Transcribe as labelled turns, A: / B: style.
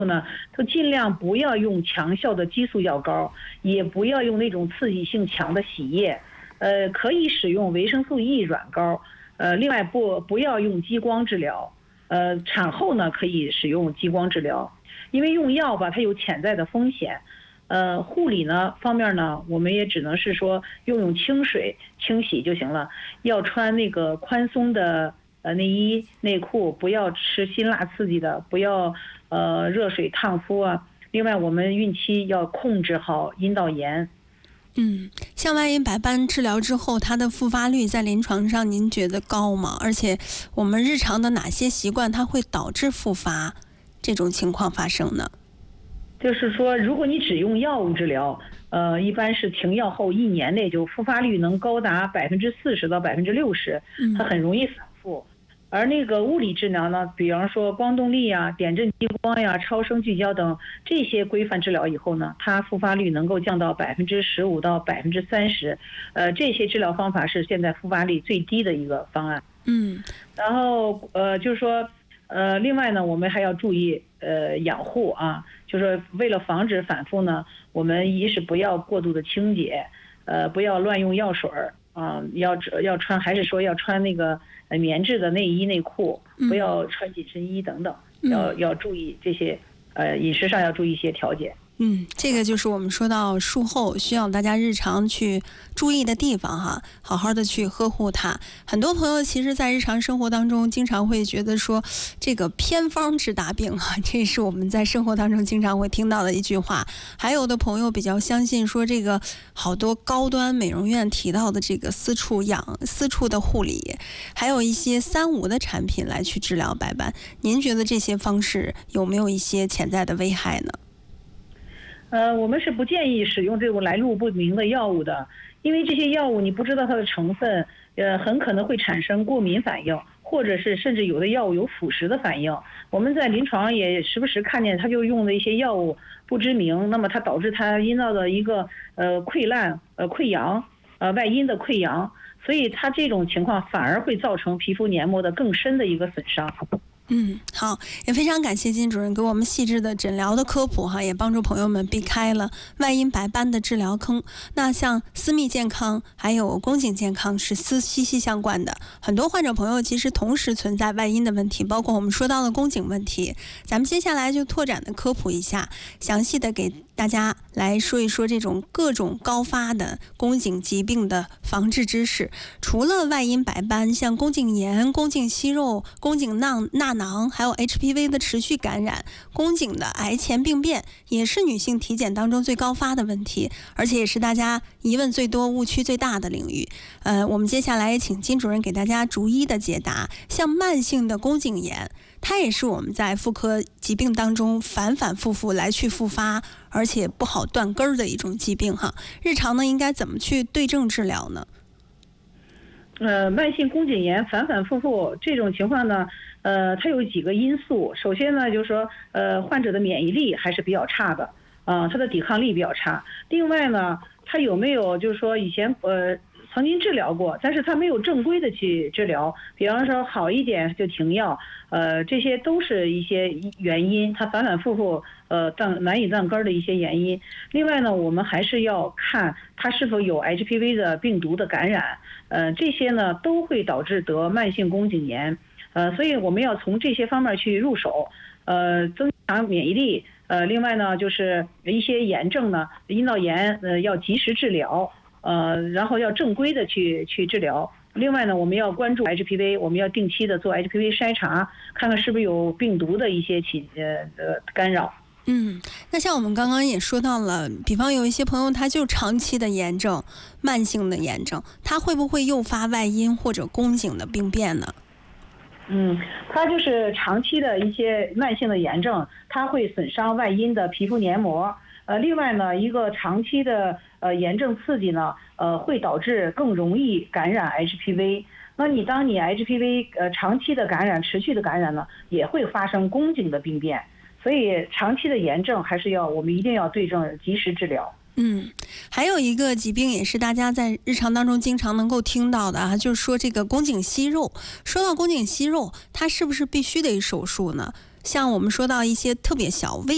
A: 呢，都尽量不要用强效的激素药膏，也不要用那种刺激性强的洗液，可以使用维生素 E 软膏，另外不要用激光治疗，产后呢可以使用激光治疗，因为用药吧它有潜在的风险。护理呢方面呢，我们也只能是说用清水清洗就行了，要穿那个宽松的内衣内裤，不要吃辛辣刺激的，不要热水烫敷啊。另外我们孕期要控制好阴道炎。
B: 像外阴白斑治疗之后，它的复发率在临床上您觉得高吗？而且我们日常的哪些习惯它会导致复发这种情况发生呢？
A: 就是说，如果你只用药物治疗，一般是停药后1年内就复发率能高达40%到60%，它很容易反复。而那个物理治疗呢，比方说光动力呀、点阵激光呀、超声聚焦等这些规范治疗以后呢，它复发率能够降到15%到30%。这些治疗方法是现在复发率最低的一个方案。然后就是说，另外呢，我们还要注意养护啊。就是为了防止反复呢，我们一是不要过度的清洁，不要乱用药水啊，要穿，还是说要穿那个棉质的内衣内裤，不要穿紧身衣等等，要注意这些，饮食上要注意一些调节。
B: 这个就是我们说到术后需要大家日常去注意的地方哈，好好的去呵护它。很多朋友其实在日常生活当中经常会觉得说这个偏方治大病哈，这是我们在生活当中经常会听到的一句话。还有的朋友比较相信说这个好多高端美容院提到的这个私处的护理，还有一些3无的产品来去治疗白斑。您觉得这些方式有没有一些潜在的危害呢？
A: 我们是不建议使用这种来路不明的药物的，因为这些药物你不知道它的成分，很可能会产生过敏反应，或者是甚至有的药物有腐蚀的反应。我们在临床也时不时看见他就用的一些药物不知名，那么它导致他阴道的一个溃烂、溃疡，外阴的溃疡，所以它这种情况反而会造成皮肤黏膜的更深的一个损伤。
B: 好，也非常感谢金主任给我们细致的诊疗的科普哈，也帮助朋友们避开了外阴白斑的治疗坑。那像私密健康还有宫颈健康是息息相关的，很多患者朋友其实同时存在外阴的问题，包括我们说到的宫颈问题。咱们接下来就拓展的科普一下，详细的给大家来说一说这种各种高发的宫颈疾病的防治知识。除了外阴白斑，像宫颈炎、宫颈息肉、宫颈钠囊，还有 HPV 的持续感染，宫颈的癌前病变也是女性体检当中最高发的问题，而且也是大家疑问最多、误区最大的领域。我们接下来请金主任给大家逐一的解答。像慢性的宫颈炎，它也是我们在妇科疾病当中反反复复来去复发，而且不好断根儿的一种疾病哈。日常呢应该怎么去对症治疗呢？
A: 慢性宫颈炎反反复复这种情况呢，它有几个因素。首先呢，就是说，患者的免疫力还是比较差的，他的抵抗力比较差。另外呢，他有没有就是说以前曾经治疗过，但是他没有正规的去治疗，比方说好一点就停药，这些都是一些原因，他反反复复难以断根的一些原因。另外呢，我们还是要看他是否有 HPV 的病毒的感染，这些呢都会导致得慢性宫颈炎，所以我们要从这些方面去入手，增强免疫力。另外呢，就是一些炎症呢，阴道炎要及时治疗。然后要正规的去治疗。另外呢，我们要关注 HPV， 我们要定期的做 HPV 筛查，看看是不是有病毒的一些干扰。
B: 那像我们刚刚也说到了，比方有一些朋友他就长期的炎症、慢性的炎症，他会不会诱发外阴或者宫颈的病变呢？
A: 它就是长期的一些慢性的炎症，它会损伤外阴的皮肤黏膜。另外呢，一个长期的炎症刺激呢，会导致更容易感染 HPV。那当你 HPV 长期的感染、持续的感染呢，也会发生宫颈的病变。所以长期的炎症还是我们一定要对症及时治疗。
B: 还有一个疾病也是大家在日常当中经常能够听到的啊，就是说这个宫颈息肉。说到宫颈息肉，它是不是必须得手术呢？像我们说到一些特别小微